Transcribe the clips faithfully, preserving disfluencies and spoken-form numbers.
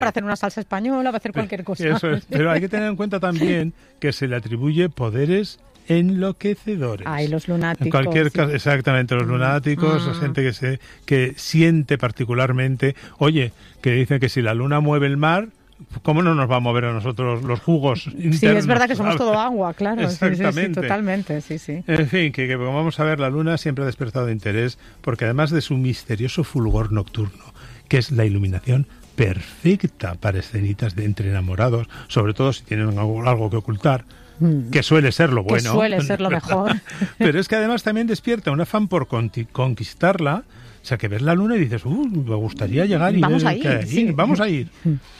para hacer una salsa española, para hacer cualquier cosa. Eso es. Pero hay que tener en cuenta también que se le atribuye poderes enloquecedores. Ay, los lunáticos. En cualquier sí. caso, exactamente, los lunáticos, mm. la gente que se que siente particularmente, oye, que dicen que si la luna mueve el mar, ¿cómo no nos va a mover a nosotros los jugos internos? Sí, es verdad que somos todo agua, claro. Exactamente. Sí, sí, sí, totalmente, sí, sí. En fin, que, que como vamos a ver, la luna siempre ha despertado interés, porque además de su misterioso fulgor nocturno, que es la iluminación perfecta para escenitas de entre enamorados, sobre todo si tienen algo, algo que ocultar, que suele ser lo bueno. Que suele ser lo mejor. Pero es que además también despierta un afán por conquistarla. O sea, que ves la luna y dices, uh, me gustaría llegar y vamos ver a ir, que hay. sí. Vamos a ir.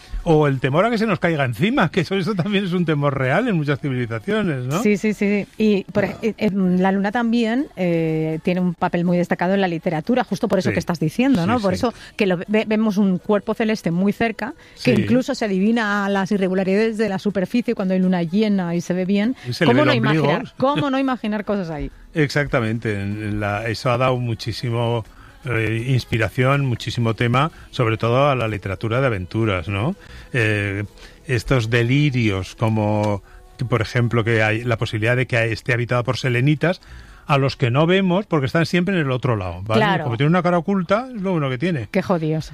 O el temor a que se nos caiga encima, que eso, eso también es un temor real en muchas civilizaciones, ¿no? Sí, sí, sí. Y por, eh, la luna también eh, tiene un papel muy destacado en la literatura, justo por eso sí. que estás diciendo, ¿no? Sí, por sí. eso que lo, ve, vemos un cuerpo celeste muy cerca, que sí. incluso se adivina las irregularidades de la superficie cuando hay luna llena y se ve bien. Se ¿Cómo, ve no imaginar, ¿Cómo no imaginar cosas ahí? Exactamente. La, eso ha dado muchísimo... Eh, inspiración, muchísimo tema, sobre todo a la literatura de aventuras, ¿no? Eh, estos delirios, como por ejemplo que hay la posibilidad de que esté habitada por selenitas, a los que no vemos porque están siempre en el otro lado, ¿vale? Claro. Como tiene una cara oculta, es lo bueno que tiene. Qué jodidos.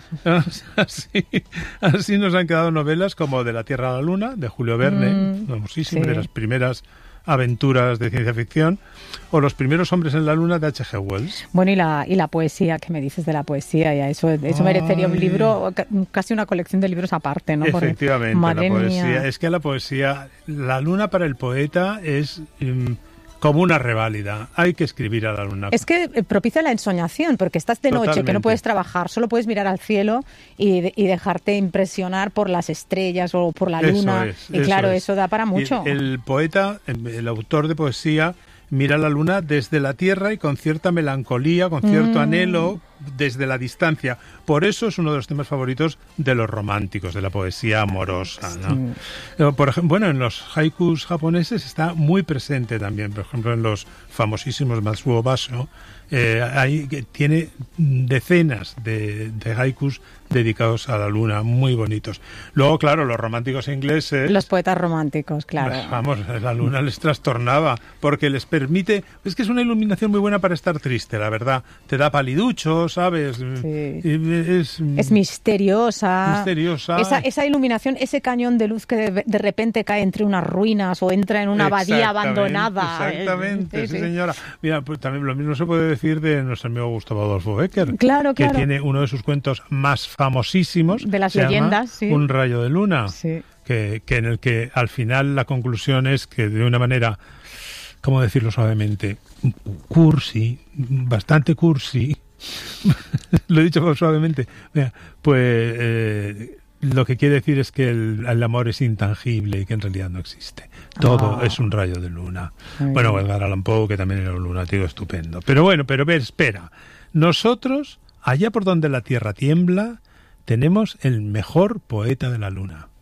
Así, así nos han quedado novelas como De la Tierra a la Luna, de Julio Verne, mm, famosísimo, sí. de las primeras aventuras de ciencia ficción, o Los primeros hombres en la luna de H G Wells. Bueno, y la y la poesía, ¿qué me dices de la poesía? Ya eso eso merecería un libro, casi una colección de libros aparte, ¿no? Efectivamente, Porque, la poesía. Es que la poesía, la luna para el poeta es... Um, como una reválida. Hay que escribir a la luna. Es que propicia la ensoñación, porque estás de Totalmente. noche, que no puedes trabajar, solo puedes mirar al cielo y, de, y dejarte impresionar por las estrellas o por la luna. Eso es, y claro, eso, es. eso da para mucho. Y el poeta, el autor de poesía, mira la luna desde la tierra y con cierta melancolía, con cierto mm. anhelo, desde la distancia. Por eso es uno de los temas favoritos de los románticos, de la poesía amorosa, ¿no? Sí. Por ejemplo, bueno, en los haikus japoneses está muy presente también. Por ejemplo, en los famosísimos Matsuo Basho, eh, hay, tiene decenas de, de haikus dedicados a la luna, muy bonitos. Luego, claro, los románticos ingleses... Los poetas románticos, claro. Pues, vamos, la luna les trastornaba, porque les permite... Es que es una iluminación muy buena para estar triste, la verdad. Te da paliducho, ¿sabes? Sí. Es, es misteriosa. Misteriosa. Esa, esa iluminación, ese cañón de luz que de, de repente cae entre unas ruinas o entra en una abadía abandonada. Exactamente, sí, sí, sí, señora. Mira, pues también lo mismo se puede decir de nuestro amigo Gustavo Adolfo Bécquer. Claro, que claro. tiene uno de sus cuentos más famosísimos. De las leyendas, sí. Un rayo de luna. Sí. Que, que en el que al final la conclusión es que de una manera, ¿cómo decirlo suavemente? Cursi, bastante cursi. Lo he dicho suavemente. Mira, pues eh, lo que quiere decir es que el, el amor es intangible y que en realidad no existe. Todo oh. es un rayo de luna. Ay, bueno, Edgar Allan Poe, que también era un lunático estupendo. Pero bueno, pero ver, espera. Nosotros, allá por donde la tierra tiembla, tenemos el mejor poeta de la luna.